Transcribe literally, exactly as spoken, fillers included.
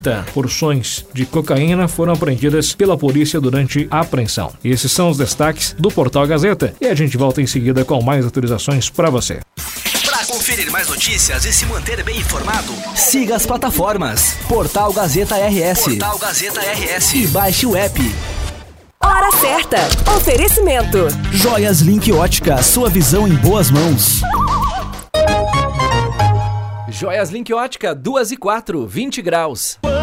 oitenta porções de cocaína foram apreendidas pela polícia durante a apreensão. Esses são os destaques do Portal Gazeta e a gente volta em seguida com mais atualizações para você. Para conferir mais notícias e se manter bem informado, siga as plataformas Portal Gazeta R S, Portal Gazeta R S e baixe o app. Hora certa. Oferecimento. Joias Link Ótica, sua visão em boas mãos. Joias Link Ótica, duas e quatro, vinte graus.